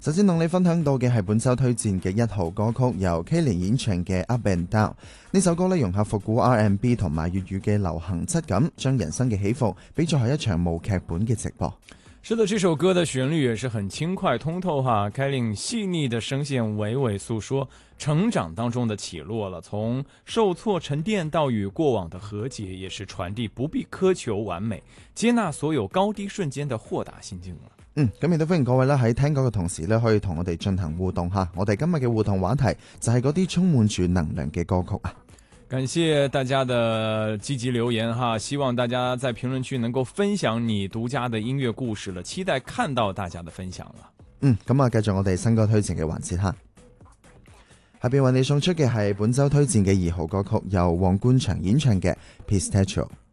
首先同你分享到嘅係本周推薦嘅1號歌曲，由 Kaylin 演唱嘅 Up and Down。呢首歌融合復古 R&B 同埋粵語嘅流行質感，將人生嘅起伏比作係一場無劇本嘅直播。 是的，這首歌的旋律也是很輕快通透哈。Kaylin 細膩的聲線娓娓訴說成長當中的起落了，從受挫沉澱到與過往的和解，也是傳遞不必苛求完美，接納所有高低瞬間的豁達心境了。 咁亦都歡迎各位喺聽歌嘅同時可以同我哋進行互動吓。我哋今日嘅互動話題就係嗰啲充滿住能量嘅歌曲啊。 感謝大家的積極留言哈，希望大家在評論區能夠分享你獨家的音樂故事了，期待看到大家的分享了。 咁啊，繼續我哋新歌推薦嘅環節哈。下邊為你送出嘅係本周推薦嘅2號歌曲，由黃冠祥演唱嘅 Pistachio。